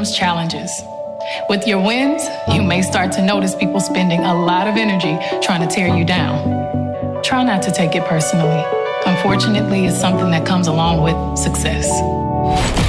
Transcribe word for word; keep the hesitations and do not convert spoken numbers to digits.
comes challenges. With your wins, you may start to notice people spending a lot of energy trying to tear you down. Try not to take it personally. Unfortunately, it's something that comes along with success.